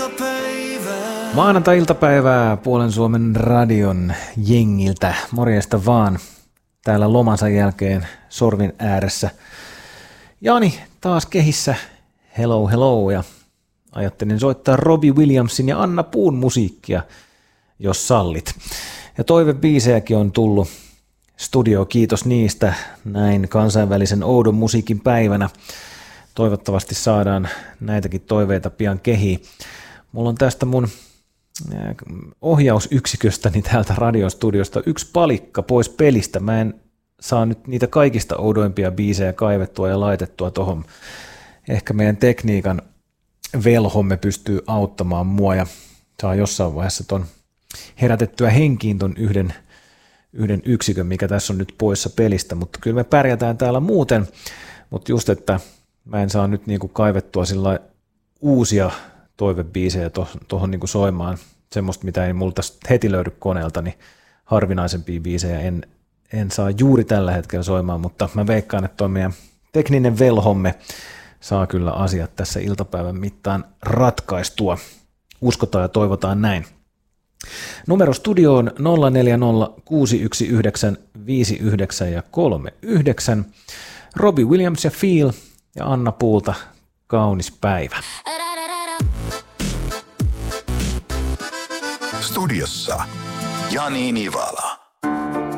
Maanantai-iltapäivää Puolen Suomen radion jengiltä. Morjesta vaan täällä lomansa jälkeen sorvin ääressä. Jani taas kehissä. Hello, hello. Ja ajattelin soittaa Robbie Williamsin ja Anna Puun musiikkia, jos sallit. Ja toivebiisejäkin on tullut studio, kiitos niistä näin kansainvälisen oudon musiikin päivänä. Toivottavasti saadaan näitäkin toiveita pian kehiin. Mulla on tästä mun ohjausyksiköstäni täältä radiostudiosta yksi palikka pois pelistä. Mä en saa nyt niitä kaikista oudoimpia biisejä kaivettua ja laitettua tohon. Ehkä meidän tekniikan velhomme pystyy auttamaan mua ja saa jossain vaiheessa ton herätettyä henkiin ton yhden yksikön, mikä tässä on nyt poissa pelistä, mutta kyllä me pärjätään täällä muuten, mutta just, että mä en saa nyt niinku kaivettua sillä uusia toivebiisejä tuohon niinku soimaan, semmoista mitä ei multa heti löydy koneelta, niin harvinaisempia biisejä en saa juuri tällä hetkellä soimaan, mutta mä veikkaan, että tuo meidän tekninen velhomme saa kyllä asiat tässä iltapäivän mittaan ratkaistua. Uskotaan ja toivotaan näin. Numero studioon 040 619 59 ja 39. Robbie Williams ja Feel ja Anna Puulta Kaunis päivä. Studiossa Jani Nivala.